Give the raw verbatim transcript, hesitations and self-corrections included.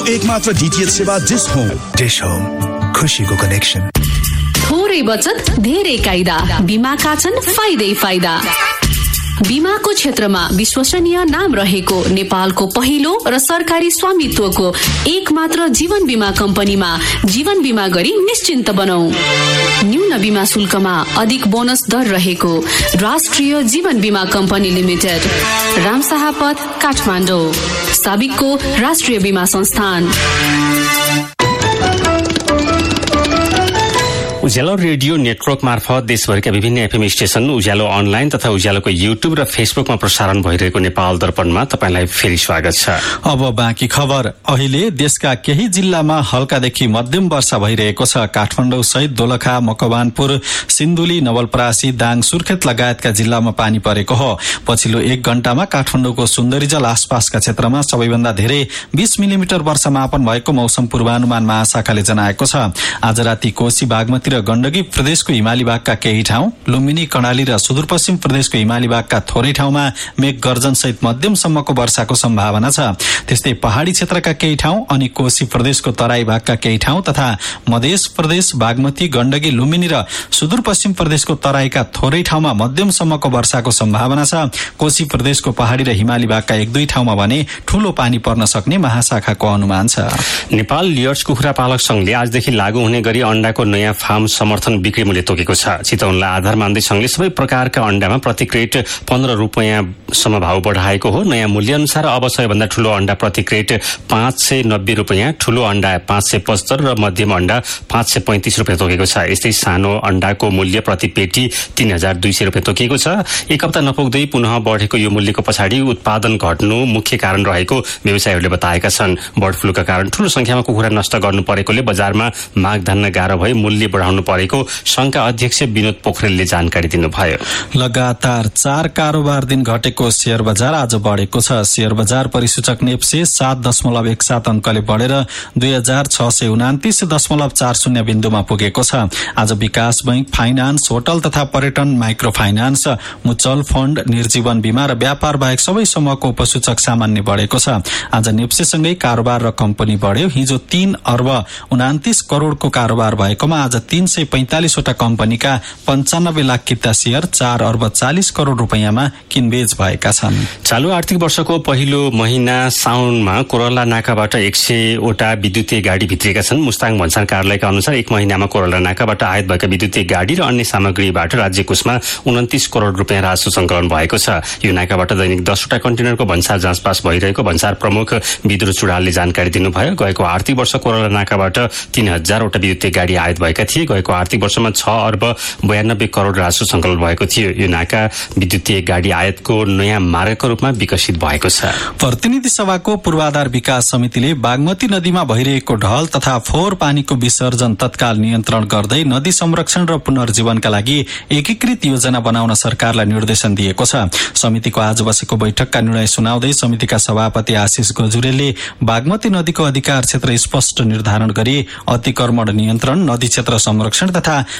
एक मात्र डीटीएच सेवा डिश होम। डिश होम, खुशीको कनेक्सन। थोरै बचत धेरै कायदा, बीमाका छन् फाइदै फाइदा। बीमाको क्षेत्रमा विश्वसनीय नाम रहेको नेपालको पहिलो र सरकारी स्वामित्वको एक मात्र जीवन बीमा कम्पनीमा जीवन बीमा गरी निश्चिन्त बनाऊ। न्यून बीमा शुल्कमा अधिक बोनस दर रहेको राष्ट्रिय जीवन बीमा कम्पनी लिमिटेड, रामशाहपथ, काठमाडौँ। साबिकको राष्ट्रिय बीमा संस्थान। उज्यालो रेडियो नेटवर्क मार्फत देशभरिका विभिन्न एफएम स्टेशन, उज्यालो अनलाइन तथा उज्यालोको युट्युब र फेसबुकमा प्रसारण भइरहेको नेपाल दर्पणमा तपाईलाई फेरि स्वागत छ। अब बाँकी खबर। अहिले देशका केही जिल्लामा हल्कादेखि मध्यम वर्षा भइरहेको छ। काठमाडौँ सहित दोलखा, मकवानपुर, सिन्धुली, नवलपरासी, दाङ, सुर्खेत लगायतका जिल्लामा पानी परेको हो। पछिल्लो एक घण्टामा काठमाडौँको सुन्दरीजल आसपासका क्षेत्रमा सबैभन्दा धेरै बीस मिलिमिटर वर्षा मापन भएको मौसम पूर्वानुमान महाशाखाले जनाएको छ। आज राति कोशी, बागमती र गण्डकी प्रदेशको हिमाली भागका केही ठाउँ, लुम्बिनी, कर्णाली र सुदूरपश्चिम प्रदेशको हिमाली भागका थोरै ठाउँमा मेघ गर्जन सहित मध्यमसम्मको वर्षाको सम्भावना छ। त्यस्तै पहाड़ी क्षेत्रका केही ठाउँ अनि कोशी प्रदेशको तराई भागका केही ठाउँ तथा मध्य प्रदेश, बागमती, गण्डकी, लुम्बिनी र सुदूरपश्चिम प्रदेशको तराईका थोरै ठाउँमा मध्यमसम्मको वर्षाको सम्भावना छ। कोशी प्रदेशको पहाड़ी र हिमाली भागका एक दुई ठाउँमा भने ठूलो पानी पर्न सक्ने महाशाखाको अनुमान छ। नेपाल लियर्स कुखुरा पालक संघले आजदेखि लागू हुने गरी अण्डाको नयाँ फार्म समर्थन बिक्री मूल्य तोकेको छ। चितवनलाई आधार मान्दै संघले सबै प्रकारका अण्डामा प्रति क्रेट पन्ध्र रुपियाँसम्म भाव बढाएको हो। नयाँ मूल्य अनुसार अब सबैभन्दा ठूलो अण्डा प्रति क्रेट पाँच सय नब्बे रुपियाँ, ठूलो अण्डा पाँच सय पचहत्तर र मध्यम अण्डा पाँच सय पैंतिस रुपियाँ तोकेको छ। यस्तै सानो अण्डाको मूल्य प्रति पेटी तीन हजार दुई सय रुपियाँ तोकिएको छ। एक हप्ता नपुग्दै पुनः बढेको यो मूल्यको पछाडि उत्पादन घट्नु मुख्य कारण रहेको व्यवसायीहरूले बताएका छन्। बर्ड फ्लूका कारण ठूलो संख्यामा कुखुरा नष्ट गर्नु परेकोले बजारमा माग धान्न गाह्रो भई मूल्य बढाउनु परेको संघका अध्यक्ष विनोद पोखरेलले जानकारी दिनुभयो। लगातार चार कारोबार दिन घटेको शेयर बजार आज बढेको छ। शेयर बजार परिसूचक नेप्से सात दशमलव एक सात अंकले बढेर दुई हजार छ सय उनातिस दशमलव चार शून्य बिन्दुमा पुगेको छ। आज विकास बैंक, फाइनान्स, होटल तथा पर्यटन, माइक्रो फाइनान्स, मुचल फण्ड, निर्जीवन बीमा र व्यापार बाहेक सबै समूहको उपसूचक सामान्य बढेको छ। आज नेप्सेसँगै कारोबार र कम्पनी बढ्यो। हिजो तीन अर्ब उनातिस करोड़को कारोबार भएकोमा आज तीन सय पैंतालिसवटा कम्पनीका पञ्चानब्बे लाख किता शेयर चार अर्ब चालिस करोड़ रुपियाँमा किनबेच भएका छन्। चालू आर्थिक वर्षको पहिलो महिना साउनमा कोरला नाकाबाट एक सयवटा विद्युतीय गाड़ी भित्रिएका छन्। मुस्ताङ भन्सार कार्यालयका अनुसार एक महिनामा कोरला नाकाबाट आयात भएका विद्युतीय गाड़ी र अन्य सामग्रीबाट राज्य कोषमा उन्तिस करोड़ रुपियाँ राजस्व संकलन भएको छ। यो नाकाबाट दैनिक दसवटा कन्टेनरको भन्सार जाँचपास भइरहेको भन्सार प्रमुख विद्युत चुडालले जानकारी दिनुभयो। गएको आर्थिक वर्ष कोरला नाकाबाट तीन हजारवटा विद्युतीय गाड़ी आयात भएका थिए। गएको आर्थिक वर्षमा छ अर्ब बयानब्बे करोड़ राजस्व संकलन भएको थियो। यो नाका विद्युतीय गाड़ी आयातको नयाँ मार्गको रूपमा विकसित भएको छ। प्रतिनिधि सभाको पूर्वाधार विकास समितिले बागमती नदीमा भइरहेको ढल तथा फोहोर पानीको विसर्जन तत्काल नियन्त्रण गर्दै नदी संरक्षण र पुनर्जीवनका लागि एकीकृत योजना बनाउन सरकारलाई निर्देशन दिएको छ। समितिको आज बसेको बैठकका निर्णय सुनाउँदै समितिका सभापति आशिष गजुरेलले बागमती नदीको अधिकार क्षेत्र स्पष्ट निर्धारण गरी अतिक्रमण नियन्त्रण, नदी क्षेत्र संरक्षण तथा